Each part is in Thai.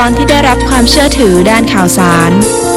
ตอนที่ได้รับความเชื่อถือด้านข่าวสาร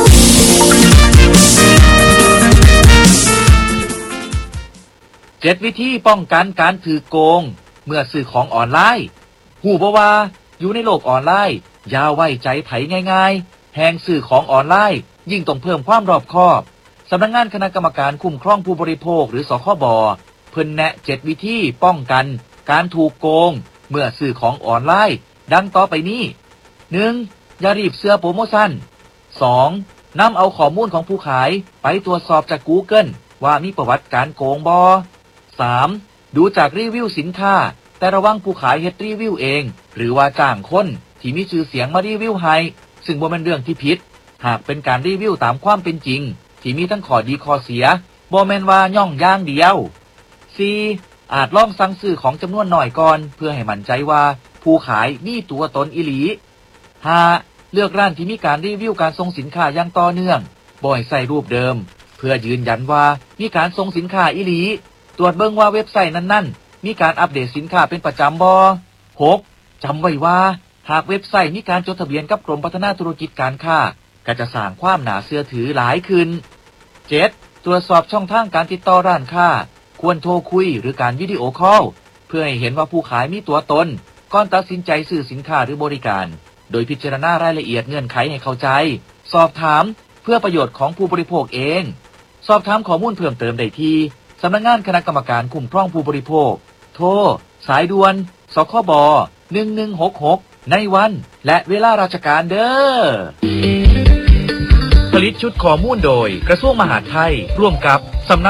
7 วิธีป้องกันการถือโกงเมื่อซื้อของออนไลน์หูบ่ว่าอยู่ในโลกออนไลน์อย่าไว้ใจไผง่ายๆแหงซื้อของออนไลน์ยิ่งต้องเพิ่มความรอบคอบสำนักงานคณะกรรมการคุ้มครองผู้บริโภคหรือสคบ.เพิ่นแนะ7 วิธีป้องกันการถูกโกงเมื่อซื้อของออนไลน์ดังต่อไปนี้ 1. อย่ารีบเชื่อโปรโมชั่น 2. นำเอาข้อมูลของผู้ขายไปตรวจสอบจาก Google ว่ามีประวัติการโกงบ่ 3. ดูจากรีวิวสินค้าแต่ระวังผู้ขายเฮ็ดรีวิวเองหรือว่าจ้างคนที่มีชื่อเสียงมารีวิวให้ซึ่งบ่แม่นเรื่องที่ผิดหากเป็นการรีวิวตามความเป็นจริงที่มีทั้งข้อดีข้อเสียบ่แม่นว่าย่องอย่างเดียว 4. อาจลองสั่งซื้อของจำนวนน้อยก่อนเพื่อให้มั่นใจว่าผู้ขายมีตัวตนอีหลี 5. เลือกร้านที่มีการรีวิวการส่งสินค้าอย่างต่อเนื่องบ่ให้ใส่รูปเดิมเพื่อยืนยันว่ามีการส่งสินค้าอีหลีตรวจเบิ่งว่าเว็บไซต์นั้นๆมีการอัปเดตสินค้าเป็นประจำบ่ 6. จำไว้ว่าหากเว็บไซต์มีการจดทะเบียนกับกรมพัฒนาธุรกิจการค้าก็จะสร้างความน่าเชื่อถือหลายขึ้น 7. ตรวจสอบช่องทางการติดต่อร้านค้าควรโทรคุยหรือการวิดีโอคอลเพื่อให้เห็นว่าผู้ขายมีตัวตนก่อนตัดสินใจซื้อสินค้าหรือบริการโดยพิจารณารายละเอียดเงื่อนไขให้เข้าใจสอบถามเพื่อประโยชน์ของผู้บริโภคเองสอบถามข้อมูลเพิ่มเติมได้ที่สำนักงานคณะกรรมการคุ้มครองผู้บริโภคโทรสายด่วนสคบ1166ในวันและเวลาราชการเด้อผลิตชุดข้อมูลโดยกระทรวงมหาดไทยร่วมกับสำนัก